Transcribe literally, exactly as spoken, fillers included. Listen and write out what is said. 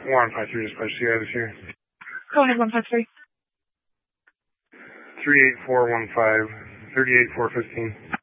one five three dispatch, C I is here. Go ahead, one five three. three eight four one five, three eight four one five.